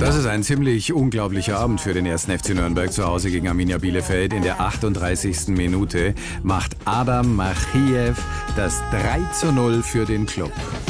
Das ist ein ziemlich unglaublicher Abend für den 1. FC Nürnberg zu Hause gegen Arminia Bielefeld. In der 38. Minute macht Adam Machiev das 3:0 für den Klub.